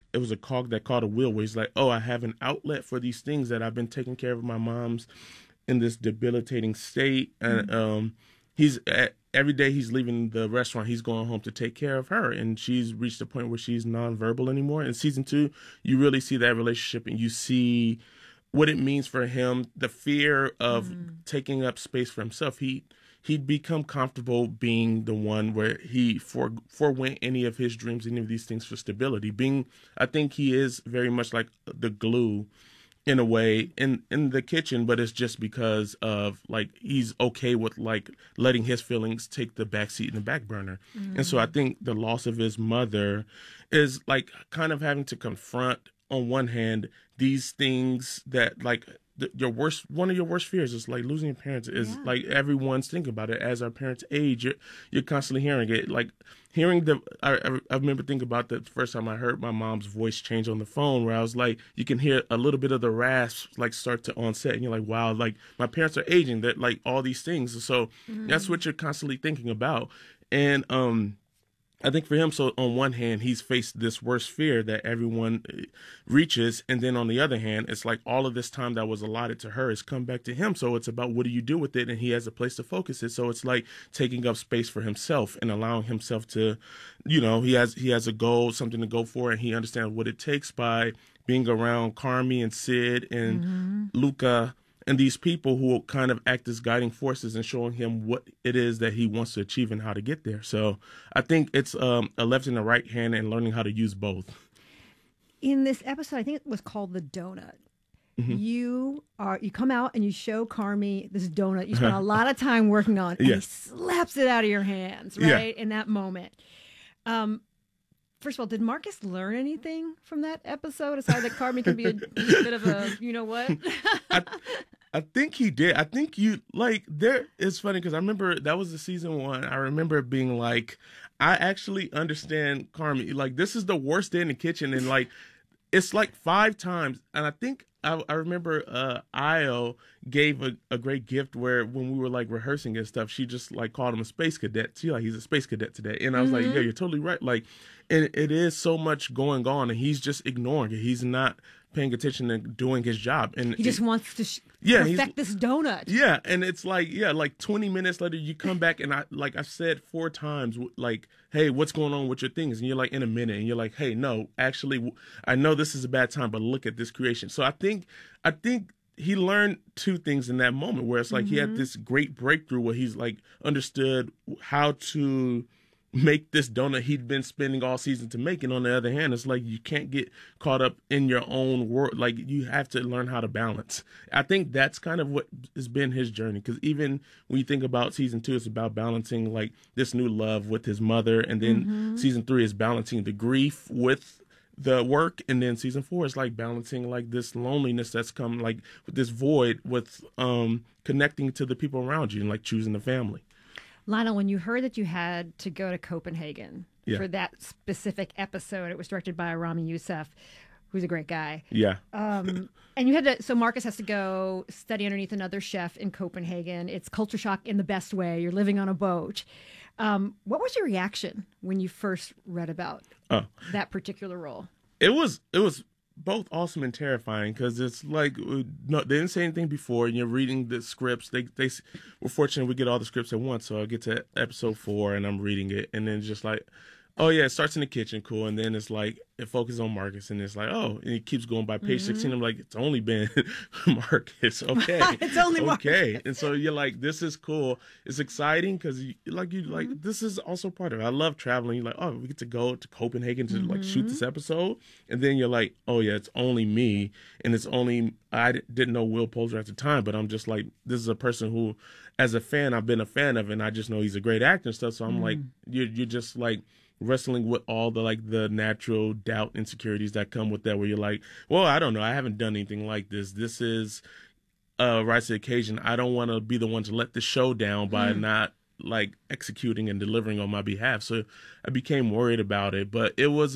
it was a cog that caught a wheel where he's like, oh, I have an outlet for these things that I've been taking care of my mom's in this debilitating state. And he's every day he's leaving the restaurant, he's going home to take care of her, and she's reached a point where she's nonverbal anymore. In season 2, you really see that relationship, and you see what it means for him, the fear of taking up space for himself. He'd become comfortable being the one where he forewent any of his dreams, any of these things for stability. I think he is very much like the glue in a way in the kitchen, but it's just because of like he's okay with like letting his feelings take the backseat in the back burner. And so I think the loss of his mother is like kind of having to confront on one hand these things that like one of your worst fears is like losing your parents is like everyone's thinking about it as our parents age. You're constantly hearing it, like hearing I remember thinking about the first time I heard my mom's voice change on the phone, where I was like, you can hear a little bit of the rasp like start to onset, and you're like, wow, like my parents are aging, that like all these things. So that's what you're constantly thinking about. And I think for him, so on one hand, he's faced this worst fear that everyone reaches. And then on the other hand, it's like all of this time that was allotted to her has come back to him. So it's about what do you do with it? And he has a place to focus it. So it's like taking up space for himself and allowing himself to, he has a goal, something to go for. And he understands what it takes by being around Carmy and Sid and Luca and these people who will kind of act as guiding forces and showing him what it is that he wants to achieve and how to get there. So I think it's a left and a right hand and learning how to use both. In this episode, I think it was called The Donut. You come out and you show Carmy this donut you spent a lot of time working on, and he slaps it out of your hands, right? In that moment. First of all, did Marcus learn anything from that episode aside that Carmy can be a bit of a, you know what? I think he did. I think it's funny because I remember that was the season 1. I remember being like, I actually understand Carmy. Like, this is the worst day in the kitchen. And like, it's like 5 times. And I think I remember Io gave a great gift where when we were like rehearsing and stuff, she just like called him a space cadet. She like, he's a space cadet today. And I was like, yeah, you're totally right. Like, and it is so much going on and he's just ignoring it. He's not paying attention and doing his job. And he just wants to perfect this donut. Yeah. And it's like, like 20 minutes later, you come back and I said 4 times, like, hey, what's going on with your things? And you're like, in a minute. And you're like, hey, no, actually, I know this is a bad time, but look at this creation. So I think he learned 2 things in that moment where it's like he had this great breakthrough where he's like understood how to make this donut he'd been spending all season to make. And on the other hand, it's like you can't get caught up in your own world. Like, you have to learn how to balance. I think that's kind of what has been his journey, because even when you think about season 2, it's about balancing like this new love with his mother, and then season 3 is balancing the grief with the work, and then season 4 is like balancing like this loneliness that's come like with this void with connecting to the people around you and like choosing the family. Lionel, when you heard that you had to go to Copenhagen for that specific episode, it was directed by Rami Youssef, who's a great guy. Yeah. And you had to, so Marcus has to go study underneath another chef in Copenhagen. It's culture shock in the best way. You're living on a boat. What was your reaction when you first read about that particular role? It was both awesome and terrifying, because it's like, no, they didn't say anything before, and you're reading the scripts. We're fortunate we get all the scripts at once, so I get to episode 4 and I'm reading it, and then just like, oh yeah, it starts in the kitchen, cool, and then it's like it focuses on Marcus, and it's like, oh, and it keeps going by page 16. I'm like, it's only been Marcus, okay, it's only okay, Marcus. And so you're like, this is cool, it's exciting, because this is also part of it. I love traveling. You're like, oh, we get to go to Copenhagen to like shoot this episode, and then you're like, oh yeah, it's only me, and it's only I didn't know Will Poulter at the time, but I'm just like, this is a person who, as a fan, I've been a fan of, and I just know he's a great actor and stuff. So I'm like, you're just like wrestling with all the like the natural doubt, insecurities that come with that, where you're like, well, I don't know, I haven't done anything like this. This is rise to the occasion. I don't want to be the one to let the show down by not like executing and delivering on my behalf. So I became worried about it, but it was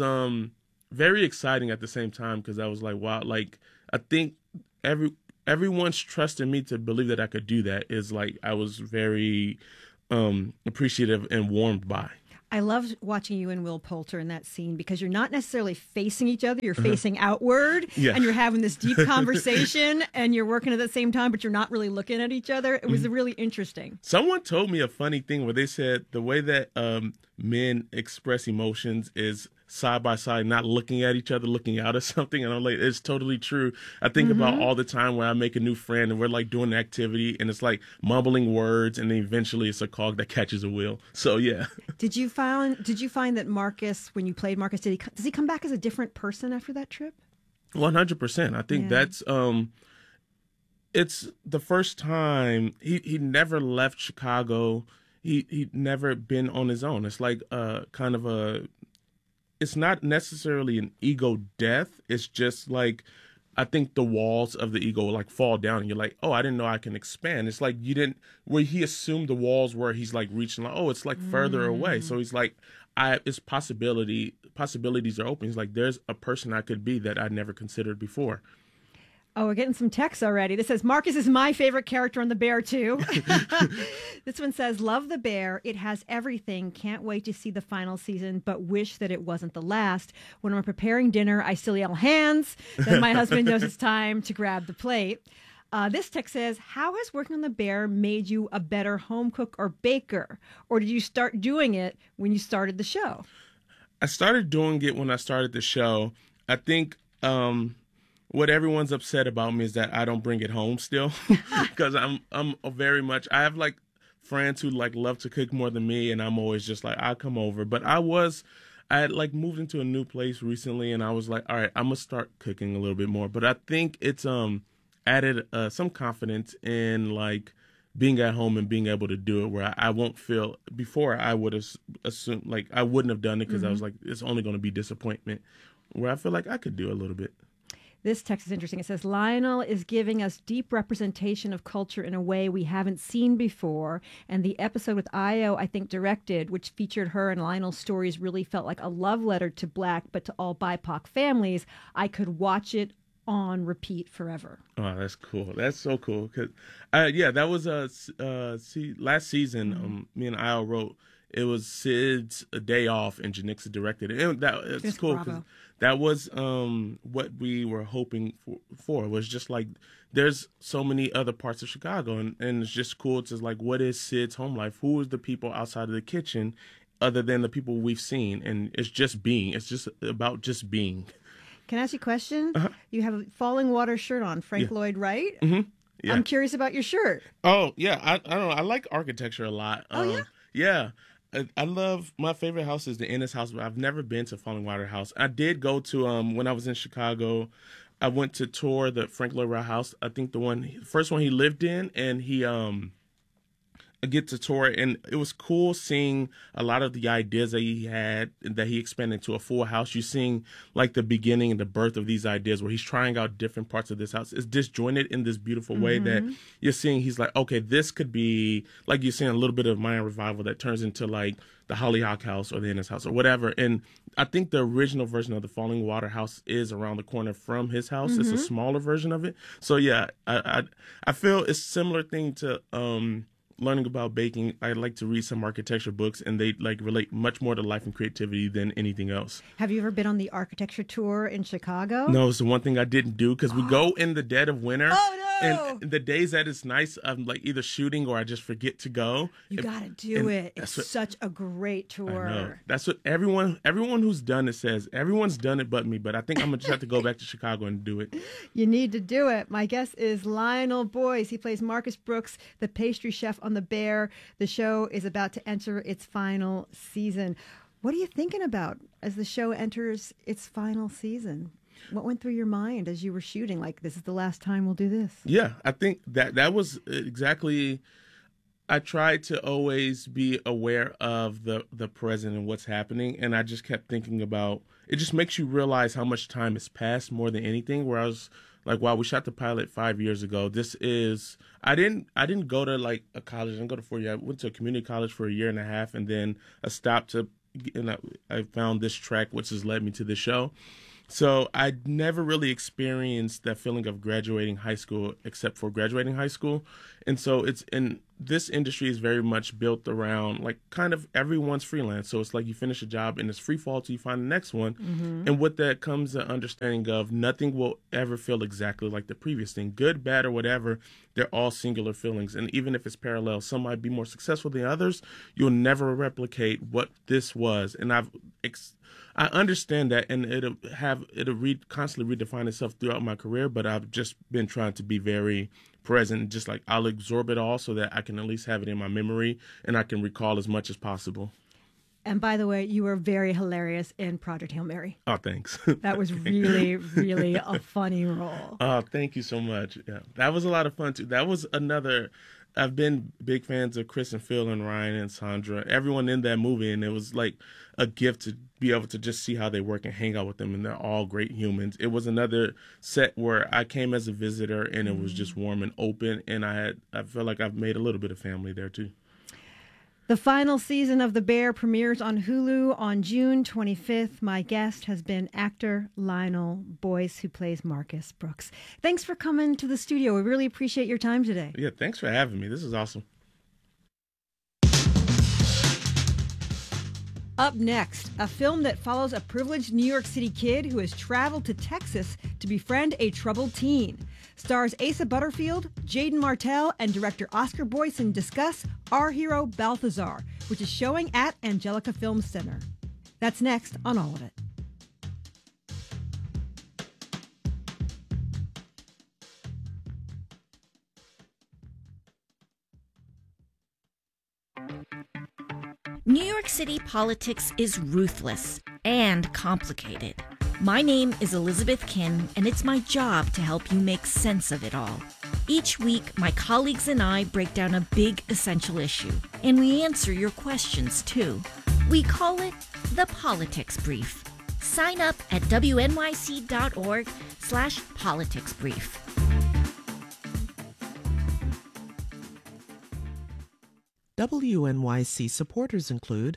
very exciting at the same time, because I was like, wow, like I think everyone's trust in me to believe that I could do that is like, I was very appreciative and warmed by. I loved watching you and Will Poulter in that scene because you're not necessarily facing each other. You're facing outward and you're having this deep conversation and you're working at the same time, but you're not really looking at each other. It was really interesting. Someone told me a funny thing where they said the way that men express emotions is side by side, not looking at each other, looking out at something. And I'm like, it's totally true. I think about all the time when I make a new friend and we're like doing an activity and it's like mumbling words and then eventually it's a cog that catches a wheel. So yeah. Did you find that Marcus, when you played Marcus, does he come back as a different person after that trip? 100%. I think that's it's the first time he never left Chicago. He'd never been on his own. It's like kind of a, it's not necessarily an ego death. It's just like, I think the walls of the ego like fall down and you're like, oh, I didn't know I can expand. It's like you didn't, where he assumed the walls were, he's like reaching like, oh, it's like further away. So he's like, it's possibilities are open. He's like, there's a person I could be that I never considered before. Oh, we're getting some texts already. This says, Marcus is my favorite character on The Bear, too. This one says, love The Bear. It has everything. Can't wait to see the final season, but wish that it wasn't the last. When we're preparing dinner, I still yell hands. Then my husband knows it's time to grab the plate. This text says, how has working on The Bear made you a better home cook or baker? Or did you start doing it when you started the show? I started doing it when I started the show. I think what everyone's upset about me is that I don't bring it home still, because I'm very much, I have like friends who like love to cook more than me, and I'm always just like, I'll come over. But I had like moved into a new place recently, and I was like, all right, I'm gonna start cooking a little bit more. But I think it's added some confidence in like being at home and being able to do it, where I won't feel, before I would have assumed like I wouldn't have done it because I was like, it's only going to be disappointment, where I feel like I could do a little bit. This text is interesting. It says, Lionel is giving us deep representation of culture in a way we haven't seen before. And the episode with Io, I think, directed, which featured her and Lionel's stories, really felt like a love letter to Black, but to all BIPOC families. I could watch it on repeat forever. Oh, that's cool. That's so cool. Cause, that was last season. Me and Io wrote. It was Sid's day off, and Janixa directed it. And it's cool because that was what we were hoping for. It was just like, there's so many other parts of Chicago, and it's just cool to like, what is Sid's home life? Who is the people outside of the kitchen other than the people we've seen? And it's just being. It's just about just being. Can I ask you a question? You have a Falling Water shirt on, Frank Lloyd Wright. Yeah. I'm curious about your shirt. Oh, yeah. I don't know. I like architecture a lot. Oh, yeah? Yeah. I love, my favorite house is the Ennis House, but I've never been to Falling Water House. I did go to, when I was in Chicago, I went to tour the Frank Lloyd Wright house. I think the first one he lived in, and he, I get to tour, and it was cool seeing a lot of the ideas that he had, that he expanded to a full house. You're seeing like the beginning and the birth of these ideas, where he's trying out different parts of this house. It's disjointed in this beautiful way that you're seeing. He's like, okay, this could be, like you're seeing a little bit of Mayan revival that turns into like the Hollyhock house or the Ennis house or whatever. And I think the original version of the Falling Water house is around the corner from his house. It's a smaller version of it. So yeah, I feel it's a similar thing to learning about baking. I like to read some architecture books, and they like relate much more to life and creativity than anything else. Have you ever been on the architecture tour in Chicago? No, it's the one thing I didn't do, because we go in the dead of winter. Oh, no! And the days that it's nice, I'm like either shooting or I just forget to go. You gotta do it. It's such a great tour. I know. That's what everyone who's done it says. Everyone's done it but me, but I think I'm gonna just have to go back to Chicago and do it. You need to do it. My guest is Lionel Boyce. He plays Marcus Brooks, the pastry chef on The Bear. The show is about to enter its final season. What are you thinking about as the show enters its final season? What went through your mind as you were shooting? Like, this is the last time we'll do this. Yeah, I think that was exactly. I tried to always be aware of the present and what's happening, and I just kept thinking about it. Just makes you realize how much time has passed more than anything. Where I was like, wow, we shot the pilot 5 years ago. This is, I didn't go to like a college. I didn't go to 4 years. I went to a community college for a year and a half, and then I stopped and I found this track, which has led me to the show. So I never really experienced that feeling of graduating high school, except for graduating high school. And so this industry is very much built around like kind of everyone's freelance. So it's like you finish a job and it's free fall till you find the next one. Mm-hmm. And with that comes the understanding of nothing will ever feel exactly like the previous thing. Good, bad, or whatever, they're all singular feelings. And even if it's parallel, some might be more successful than others. You'll never replicate what this was. And I understand that, and it'll constantly redefine itself throughout my career, but I've just been trying to be very present, just like I'll absorb it all so that I can at least have it in my memory and I can recall as much as possible. And by the way, you were very hilarious in Project Hail Mary. Oh, thanks. That was really, really a funny role. Oh, thank you so much. Yeah, that was a lot of fun too. That was another. I've been big fans of Chris and Phil and Ryan and Sandra, everyone in that movie, and it was like a gift to be able to just see how they work and hang out with them, and they're all great humans. It was another set where I came as a visitor, and it was just warm and open, and I felt like I've made a little bit of family there too. The final season of The Bear premieres on Hulu on June 25th. My guest has been actor Lionel Boyce, who plays Marcus Brooks. Thanks for coming to the studio. We really appreciate your time today. Yeah, thanks for having me. This is awesome. Up next, a film that follows a privileged New York City kid who has traveled to Texas to befriend a troubled teen. Stars Asa Butterfield, Jaden Martell, and director Oscar Boyson discuss Our Hero Balthazar, which is showing at Angelica Film Center. That's next on All of It. New York City politics is ruthless and complicated. My name is Elizabeth Kim, and it's my job to help you make sense of it all. Each week, my colleagues and I break down a big, essential issue, and we answer your questions, too. We call it The Politics Brief. Sign up at wnyc.org/politicsbrief. WNYC supporters include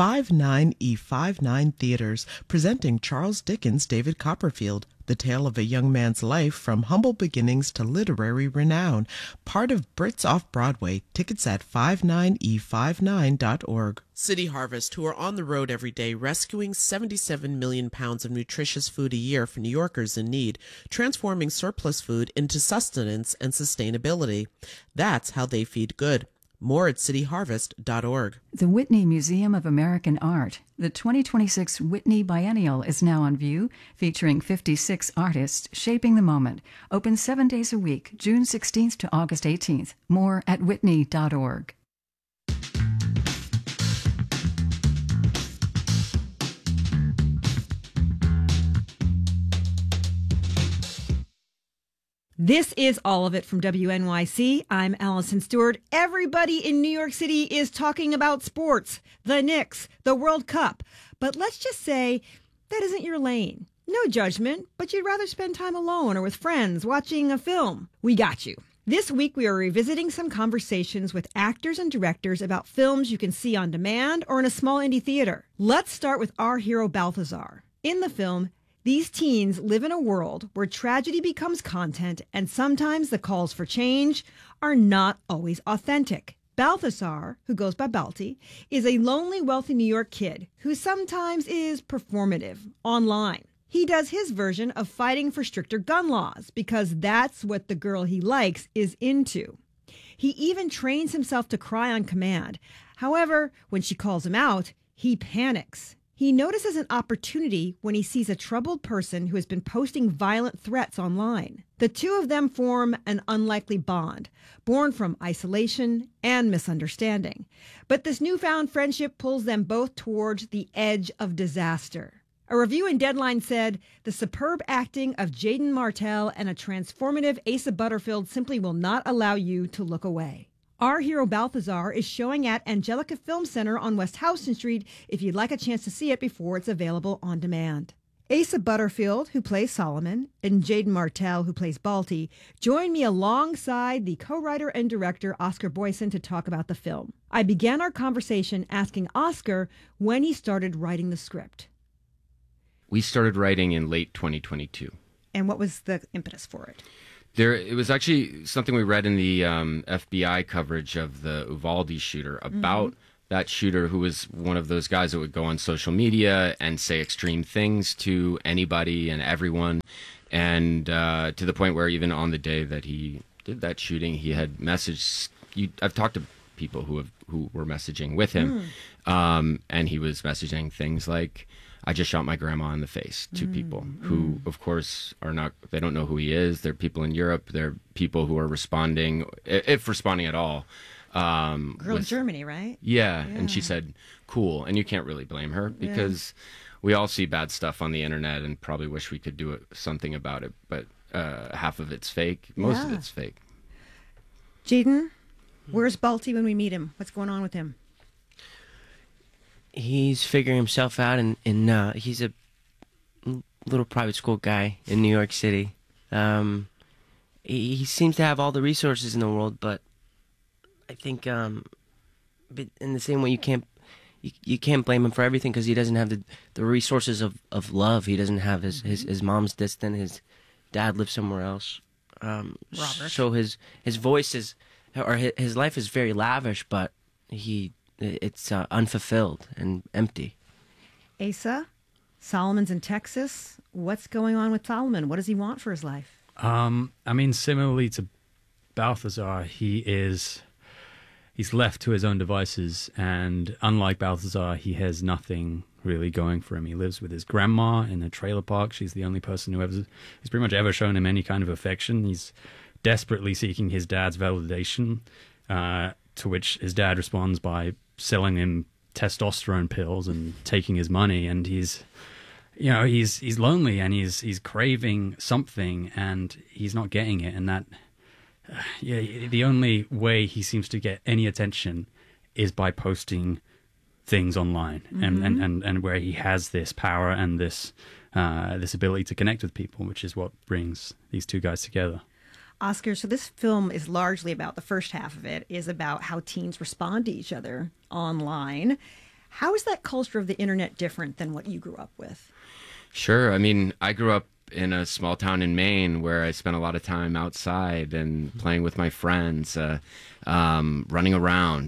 59E59 Theaters, presenting Charles Dickens' David Copperfield, the tale of a young man's life from humble beginnings to literary renown. Part of Brits Off-Broadway. Tickets at 59e59.org. City Harvest, who are on the road every day rescuing 77 million pounds of nutritious food a year for New Yorkers in need, transforming surplus food into sustenance and sustainability. That's how they feed good. More at cityharvest.org. The Whitney Museum of American Art. The 2026 Whitney Biennial is now on view, featuring 56 artists shaping the moment. Open 7 days a week, June 16th to August 18th. More at whitney.org. This is All of It from WNYC. I'm Allison Stewart. Everybody in New York City is talking about sports, the Knicks, the World Cup. But let's just say that isn't your lane. No judgment, but you'd rather spend time alone or with friends watching a film. We got you. This week, we are revisiting some conversations with actors and directors about films you can see on demand or in a small indie theater. Let's start with Our Hero Balthazar. In the film, these teens live in a world where tragedy becomes content, and sometimes the calls for change are not always authentic. Balthazar, who goes by Balti, is a lonely, wealthy New York kid who sometimes is performative online. He does his version of fighting for stricter gun laws because that's what the girl he likes is into. He even trains himself to cry on command. However, when she calls him out, he panics. He notices an opportunity when he sees a troubled person who has been posting violent threats online. The two of them form an unlikely bond, born from isolation and misunderstanding. But this newfound friendship pulls them both towards the edge of disaster. A review in Deadline said, the superb acting of Jaden Martell and a transformative Asa Butterfield simply will not allow you to look away. Our Hero Balthazar is showing at Angelica Film Center on West Houston Street if you'd like a chance to see it before it's available on demand. Asa Butterfield, who plays Solomon, and Jaden Martell, who plays Balti, join me alongside the co-writer and director Oscar Boyson to talk about the film. I began our conversation asking Oscar when he started writing the script. We started writing in late 2022. And what was the impetus for it? It was actually something we read in the FBI coverage of the Uvalde shooter about that shooter, who was one of those guys that would go on social media and say extreme things to anybody and everyone. And to the point where even on the day that he did that shooting, he had messaged. I've talked to people who were messaging with him, and he was messaging things like, I just shot my grandma in the face, to people who, of course, they don't know who he is. They're people in Europe. They're people who are responding, if responding at all. Girl in Germany, right? Yeah. And she said, cool. And you can't really blame her, because we all see bad stuff on the internet and probably wish we could do something about it. But half of it's fake. Most of it's fake. Jaden, where's Balti when we meet him? What's going on with him? He's figuring himself out, and he's a little private school guy in New York City. He seems to have all the resources in the world, but I think, but in the same way, you can't blame him for everything, because he doesn't have the resources of love. He doesn't have his mom's distant. His dad lives somewhere else. Robert. So his voice his life is very lavish, but it's unfulfilled and empty. Asa, Solomon's in Texas. What's going on with Solomon? What does he want for his life? I mean, similarly to Balthazar, he's left to his own devices, and unlike Balthazar, he has nothing really going for him. He lives with his grandma in a trailer park. She's the only person who's pretty much ever shown him any kind of affection. He's desperately seeking his dad's validation, to which his dad responds by selling him testosterone pills and taking his money. And he's lonely, and he's craving something, and he's not getting it. And that, the only way he seems to get any attention is by posting things online, and where he has this power and this ability to connect with people, which is what brings these two guys together. Oscar, so this film is largely about, the first half of it is about how teens respond to each other online. How is that culture of the internet different than what you grew up with? Sure. I mean, I grew up in a small town in Maine where I spent a lot of time outside and playing with my friends, running around.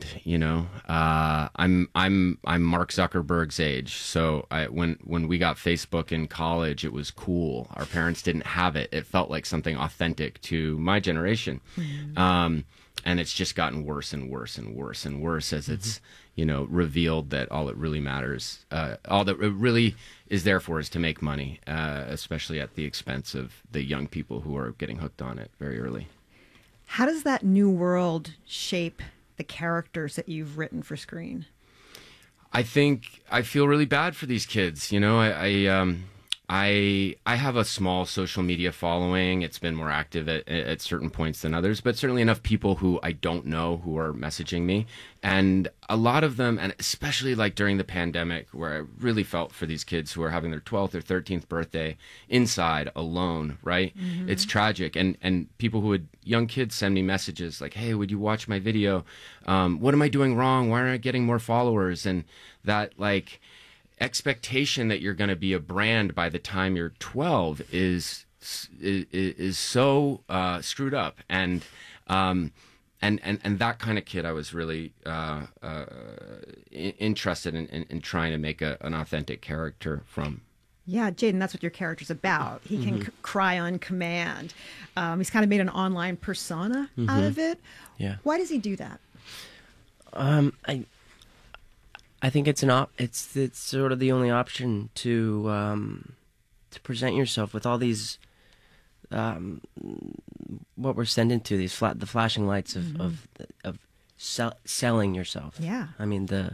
I'm Mark Zuckerberg's age, so when we got Facebook in college, it was cool. Our parents didn't have it. It felt like something authentic to my generation, and it's just gotten worse and worse and worse and worse as it's revealed that all it really matters, all that it really is there for is to make money, especially at the expense of the young people who are getting hooked on it very early. How does that new world shape the characters that you've written for screen? I think I feel really bad for these kids. I have a small social media following. It's been more active at certain points than others, but certainly enough people who I don't know who are messaging me. And a lot of them, and especially like during the pandemic, where I really felt for these kids who are having their 12th or 13th birthday inside alone, right? It's tragic. And people young kids send me messages like, hey, would you watch my video? What am I doing wrong? Why aren't I getting more followers? And that expectation that you're going to be a brand by the time you're 12 is so screwed up, and that kind of kid I was really interested in trying to make an authentic character from. Yeah, Jaden, that's what your character's about. He can cry on command. He's kind of made an online persona out of it. Yeah. Why does he do that? I think it's sort of the only option to present yourself with all these what we're sent into, these the flashing lights of selling yourself. Yeah. I mean the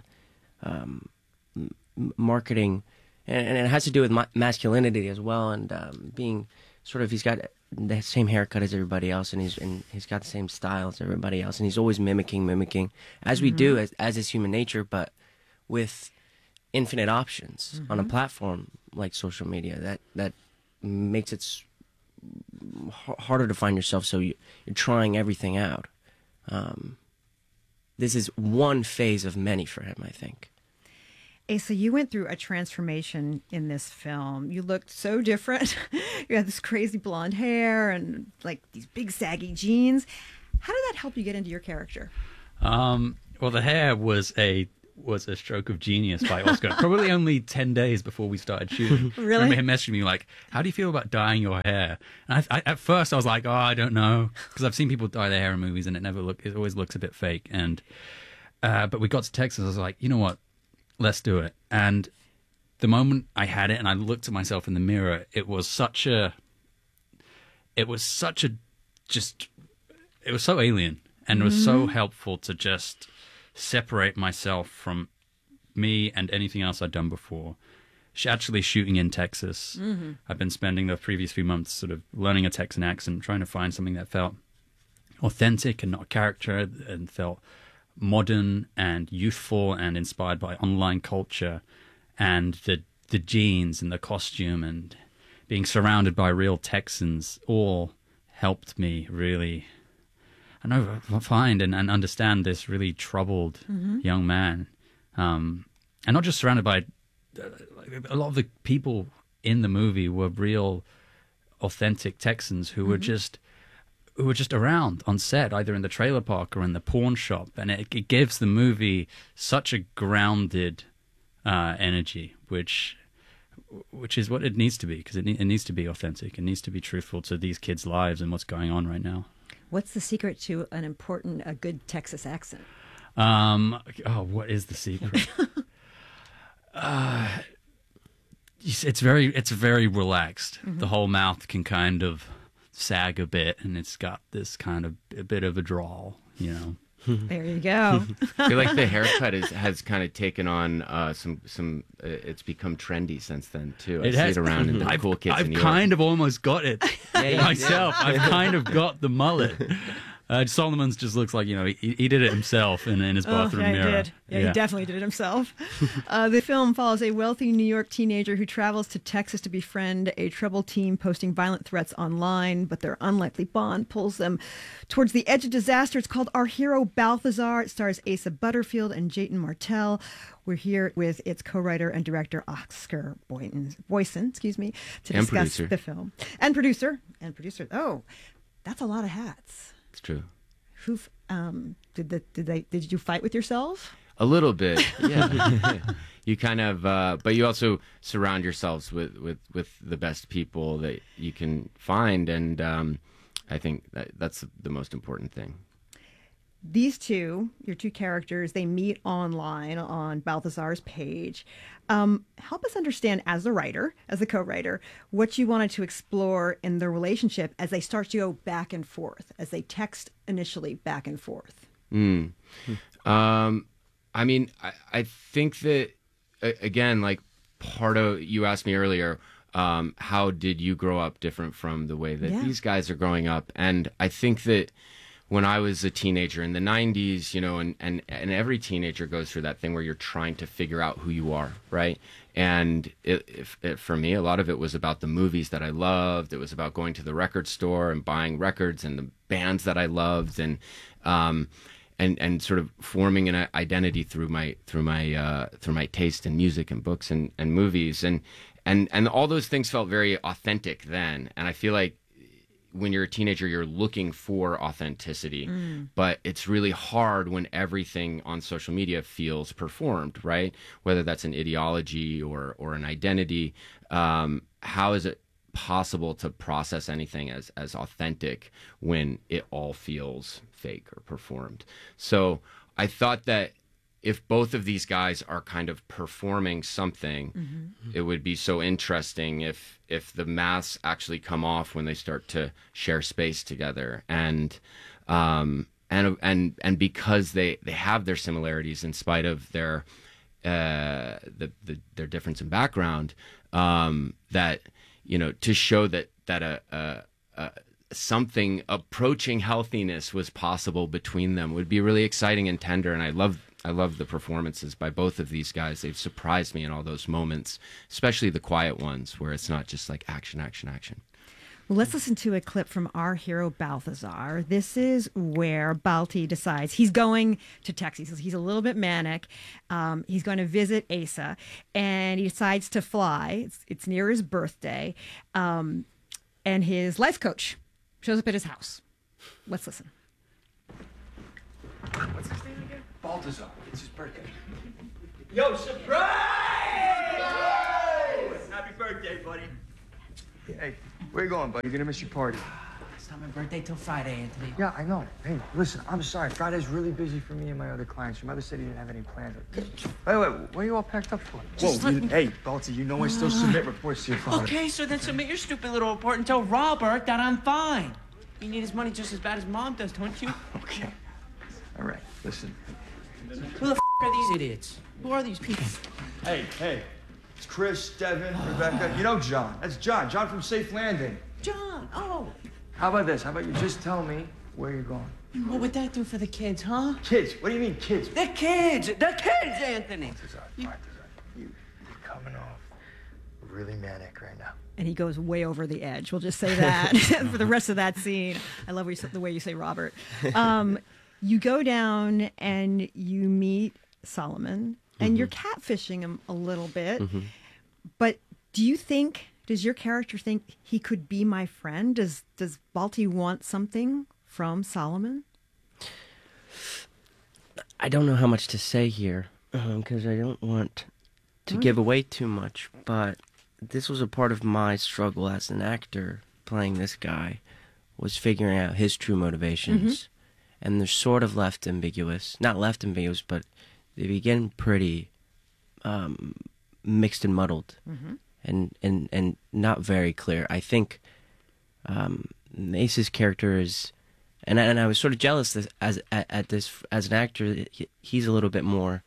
marketing, and it has to do with masculinity as well, and being sort of, he's got the same haircut as everybody else, and he's got the same style as everybody else, and he's always mimicking as we do as is human nature, but with infinite options on a platform like social media that makes it harder to find yourself, so you're trying everything out. This is one phase of many for him, I think. Asa, you went through a transformation in this film. You looked so different. You had this crazy blonde hair and like these big saggy jeans. How did that help you get into your character? Well, the hair was a stroke of genius by Oscar. Probably only 10 days before we started shooting. Really? I remember him messaging me like, how do you feel about dyeing your hair? And at first I was like, oh, I don't know. Because I've seen people dye their hair in movies and it always looks a bit fake. And but we got to Texas, I was like, you know what? Let's do it. And the moment I had it and I looked at myself in the mirror, it was so alien, and it was so helpful to just separate myself from me and anything else I'd done before. Actually shooting in Texas, I've been spending the previous few months sort of learning a Texan accent, trying to find something that felt authentic and not a character, and felt modern and youthful and inspired by online culture, and the jeans and the costume and being surrounded by real Texans all helped me really, find and understand this really troubled young man. And not just surrounded by, a lot of the people in the movie were real authentic Texans who were just around on set, either in the trailer park or in the pawn shop. And it gives the movie such a grounded energy, which is what it needs to be, because it needs to be authentic. It needs to be truthful to these kids' lives and what's going on right now. What's the secret to a good Texas accent? What is the secret? It's very relaxed. The whole mouth can kind of sag a bit, and it's got this kind of a bit of a drawl, you know. There you go. I feel like the haircut has kind of taken on some. It's become trendy since then too. I see it around in the cool kids in New York. I've kind of almost got it myself. I've kind of got the mullet. Solomon's just looks like, he did it himself in his bathroom mirror. He did. Yeah, he definitely did it himself. The film follows a wealthy New York teenager who travels to Texas to befriend a troubled teen posting violent threats online, but their unlikely bond pulls them towards the edge of disaster. It's called Our Hero Balthazar. It stars Asa Butterfield and Jayton Martell. We're here with its co-writer and director Oscar Boyson, to discuss the film. And producer. Oh, that's a lot of hats. It's true. Who did you fight with yourself? A little bit, yeah. You kind of, but you also surround yourselves with the best people that you can find, and I think that's the most important thing. These two, your two characters, they meet online on Balthazar's page. Help us understand, as a co-writer, what you wanted to explore in their relationship as they start to go back and forth, as they text initially back and forth. I mean, I think that, again, like part of, you asked me earlier, how did you grow up different from the way that these guys are growing up? And I think that when I was a teenager in the 90s, and every teenager goes through that thing where you're trying to figure out who you are, right? And for me, a lot of it was about the movies that I loved. It was about going to the record store and buying records and the bands that I loved, and sort of forming an identity through my taste in music and books and movies, and all those things felt very authentic then. And I feel like when you're a teenager, you're looking for authenticity, but it's really hard when everything on social media feels performed, right? Whether that's an ideology or an identity. How is it possible to process anything as authentic when it all feels fake or performed? So I thought that if both of these guys are kind of performing something, it would be so interesting if the masks actually come off when they start to share space together, and because they have their similarities in spite of their difference in background, that to show that something approaching healthiness was possible between them would be really exciting and tender. And I love the performances by both of these guys. They've surprised me in all those moments, especially the quiet ones where it's not just like action, action, action. Well, let's listen to a clip from our hero Balthazar. This is where Balti decides he's going to Texas. He's a little bit manic. He's going to visit Asa, and he decides to fly. It's near his birthday, and his life coach shows up at his house. Let's listen. What's his name again? Balthazar. It's his birthday. Yo, surprise! Happy birthday, buddy. Hey, where you going, buddy? You're gonna miss your party. It's not my birthday till Friday, Anthony. Yeah, I know. Hey, listen, I'm sorry. Friday's really busy for me and my other clients. Your mother said you didn't have any plans. Wait, what are you all packed up for? Hey, Balti, you know I still submit reports to your father. Okay, so then submit your stupid little report and tell Robert that I'm fine. You need his money just as bad as Mom does, don't you? Okay. All right, listen. Who the are these idiots? Who are these people? Hey. It's Chris, Devin, Rebecca. You know John. That's John. John from Safe Landing. John, oh. How about this? How about you just tell me where you're going? What would that do for the kids, huh? Kids? What do you mean, kids? The kids, Anthony. You're coming off really manic right now. And he goes way over the edge. We'll just say that for the rest of that scene. I love the way you say Robert. You go down and you meet Solomon, and you're catfishing him a little bit. But does your character think he could be my friend? Does Balti want something from Solomon? I don't know how much to say here, because I don't want to give away too much, but this was a part of my struggle as an actor playing this guy, was figuring out his true motivations. And they're sort of not left ambiguous, but they begin pretty mixed and muddled, and not very clear. I think Ace's character is, and I was sort of jealous as an actor. He's a little bit more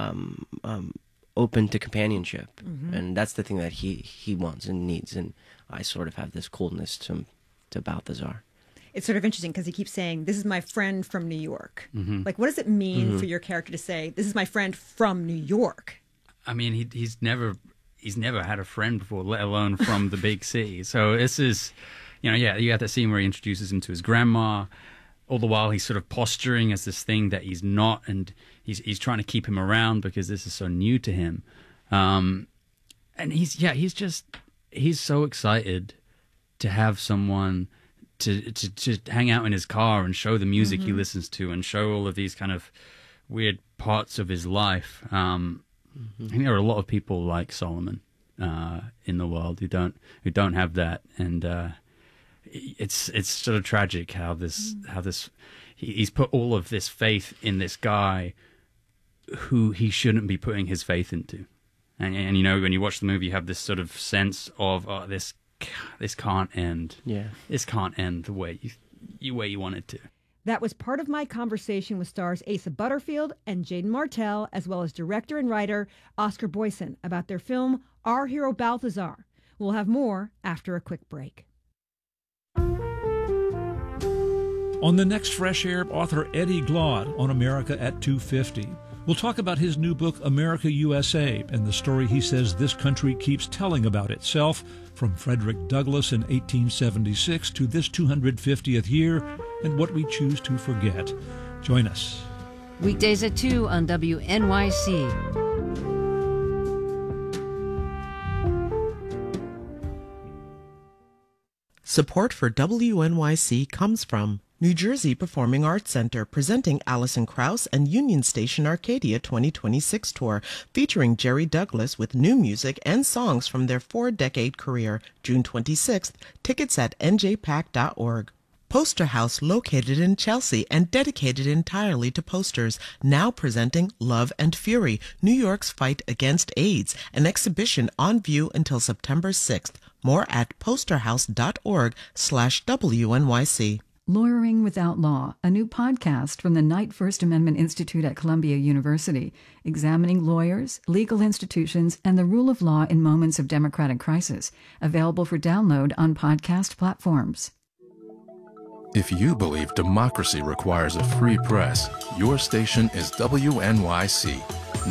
open to companionship, and that's the thing that he wants and needs. And I sort of have this coldness to Balthazar. It's sort of interesting because he keeps saying, "This is my friend from New York." Like, what does it mean for your character to say, "This is my friend from New York"? I mean, he's never had a friend before, let alone from the big city. So this is, you got that scene where he introduces him to his grandma. All the while, he's sort of posturing as this thing that he's not, and he's trying to keep him around because this is so new to him. And he's so excited to have someone to hang out in his car and show the music he listens to and show all of these kind of weird parts of his life. I think there are a lot of people like Solomon in the world who don't have that, and it's sort of tragic how he's put all of this faith in this guy who he shouldn't be putting his faith into, and when you watch the movie, you have this sort of sense of this can't end. Yeah, this can't end the way you want it to. That was part of my conversation with stars Asa Butterfield and Jaden Martell, as well as director and writer Oscar Boyson, about their film Our Hero Balthazar. We'll have more after a quick break. On the next Fresh Air, author Eddie Glaude on America at 250. We'll talk about his new book, America USA, and the story he says this country keeps telling about itself, from Frederick Douglass in 1876 to this 250th year, and what we choose to forget. Join us. Weekdays at 2 on WNYC. Support for WNYC comes from New Jersey Performing Arts Center, presenting Alison Krauss and Union Station Arcadia 2026 tour, featuring Jerry Douglas with new music and songs from their 4-decade career. June 26th, tickets at njpack.org. Poster House, located in Chelsea and dedicated entirely to posters, now presenting Love and Fury, New York's fight against AIDS, an exhibition on view until September 6th. More at posterhouse.org/WNYC. Lawyering Without Law, a new podcast from the Knight First Amendment Institute at Columbia University, examining lawyers, legal institutions, and the rule of law in moments of democratic crisis. Available for download on podcast platforms. If you believe democracy requires a free press, your station is WNYC,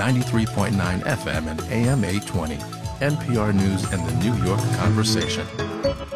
93.9 FM and AM 820, NPR News and the New York Conversation.